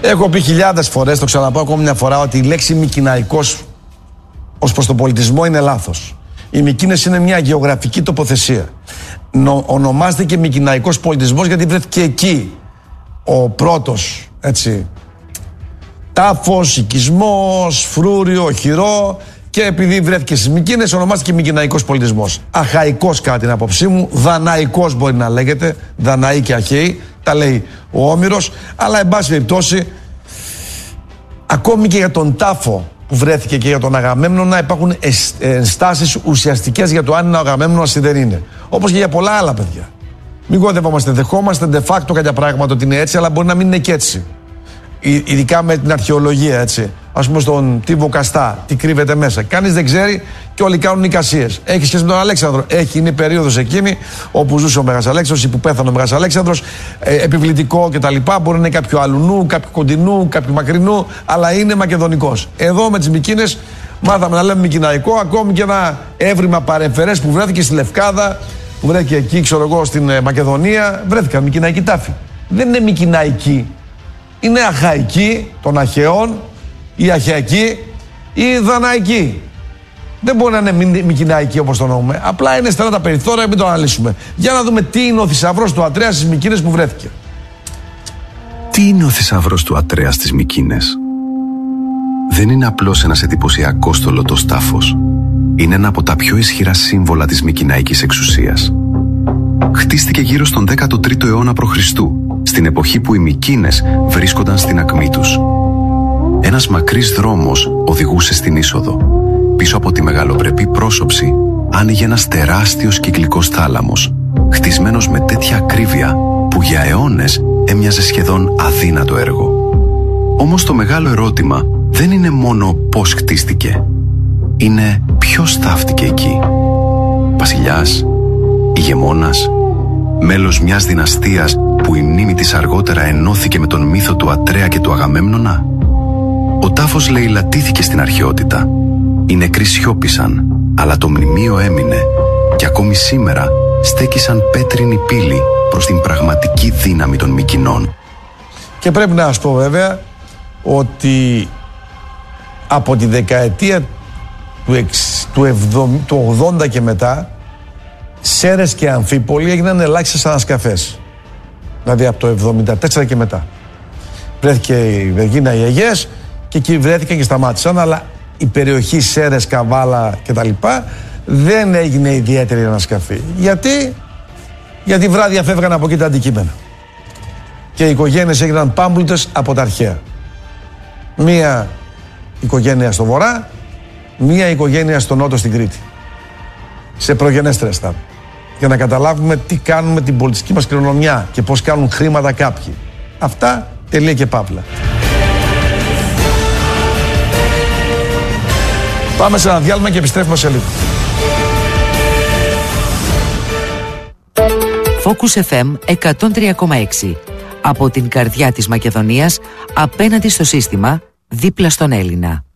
Έχω πει χιλιάδες φορές, το ξαναπώ ακόμη μια φορά, ότι η λέξη Μυκηναϊκός ως προς τον πολιτισμό είναι λάθος. Οι Μυκήνες είναι μια γεωγραφική τοποθεσία. Ονομάζεται και Μυκηναϊκός πολιτισμός γιατί βρέθηκε εκεί ο πρώτος, έτσι, τάφος, οικισμός, φρούριο, χειρό, και επειδή βρέθηκε στις Μυκήνες ονομάστηκε Μυκηναϊκός πολιτισμός. Αχαϊκός κατά την άποψή μου, δαναϊκός μπορεί να λέγεται, Δαναοί και Αχαίοι, τα λέει ο Όμηρος, αλλά εν πάση περιπτώσει ακόμη και για τον τάφο που βρέθηκε και για τον Αγαμέμνονα υπάρχουν ενστάσεις ουσιαστικές για το αν είναι ο Αγαμέμνονας ή δεν είναι. Όπως και για πολλά άλλα παιδιά. Μην κοντευόμαστε, δεχόμαστε de facto κάποια πράγματα ότι είναι έτσι, αλλά μπορεί να μην είναι και έτσι. Ειδικά με την αρχαιολογία, έτσι. Ας πούμε στον Τύβο Καστά, τι κρύβεται μέσα. Κανείς δεν ξέρει και όλοι κάνουν εικασίες. Έχει σχέση με τον Αλέξανδρο. Είναι η περίοδος εκείνη όπου ζούσε ο Μέγας Αλέξανδρος ή που πέθανε ο Μέγας Αλέξανδρος. Επιβλητικό κτλ. Μπορεί να είναι κάποιο αλουνού, κάποιο κοντινού, κάποιο μακρινού, αλλά είναι μακεδονικός. Εδώ με τις Μυκήνες μάθαμε να λέμε Μυκηναϊκό, ακόμη και ένα έβριμα παρεμφερές που βρέθηκε στη Λευκάδα, που βρέθηκε εκεί, ξέρω εγώ, στην Μακεδονία, βρέθηκαν Μυκηναϊκοί τάφοι. Δεν είναι Μυκηναϊκοί. Είναι Αχαϊκοί των Αχαιών, ή Αχαϊκοί ή Δαναϊκοί. Δεν μπορεί να είναι Μυκηναϊκοί όπως το εννοούμε. Απλά είναι στενά τα περιθώρια, μην το αναλύσουμε. Για να δούμε τι είναι ο θησαυρός του Ατρέα στις Μυκήνες που βρέθηκε. Τι είναι ο θησαυρός του Ατρέα στις Μυκήνες? Δεν είναι απλώς ένας εντυπωσιακός στολωτός τάφος. Είναι ένα από τα πιο ισχυρά σύμβολα της Μυκηναϊκής εξουσίας. Χτίστηκε γύρω στον 13ο αιώνα π.Χ., στην εποχή που οι Μυκήνες βρίσκονταν στην ακμή τους. Ένας μακρύς δρόμος οδηγούσε στην είσοδο. Πίσω από τη μεγαλοπρεπή πρόσωψη άνοιγε ένας τεράστιος κυκλικός θάλαμος, χτισμένος με τέτοια ακρίβεια που για αιώνες έμοιαζε σχεδόν αδύνατο έργο. Όμως το μεγάλο ερώτημα δεν είναι μόνο πώς χτίστηκε. Είναι ποιος θαύτηκε εκεί. Βασιλιάς, ηγεμόνας, μέλος μιας δυναστείας που η μνήμη της αργότερα ενώθηκε με τον μύθο του Ατρέα και του Αγαμέμνονα. Ο τάφος λαιλατήθηκε στην αρχαιότητα. Οι νεκροί σιώπησαν, αλλά το μνημείο έμεινε και ακόμη σήμερα στέκει σαν πέτρινη πύλη προς την πραγματική δύναμη των Μυκηνών. Και πρέπει να σας πω βέβαια ότι από τη δεκαετία του 80 και μετά, Σέρες και Αμφίπολη έγιναν ελάχιστες ανασκαφές. Δηλαδή από το 74 και μετά. Βρέθηκε η Βεργίνα, οι Αιγαίες, και εκεί βρέθηκαν και σταμάτησαν, αλλά η περιοχή Σέρες, Καβάλα κτλ. Δεν έγινε ιδιαίτερη ανασκαφή. Γιατί βράδια φεύγαν από εκεί τα αντικείμενα. Και οι οικογένειες έγιναν πάμπλουτες από τα αρχαία. Μία οικογένεια στο βορρά, μία οικογένεια στο νότο στην Κρήτη. Σε προγενέστερες στάδια. Για να καταλάβουμε τι κάνουμε την πολιτιστική μας κληρονομιά και πώς κάνουν χρήματα κάποιοι. Αυτά, τελεία και παύλα. Πάμε σε ένα διάλειμμα και επιστρέφουμε σε λίγο. Focus FM 103,6. Από την καρδιά της Μακεδονίας, απέναντι στο σύστημα, δίπλα στον Έλληνα.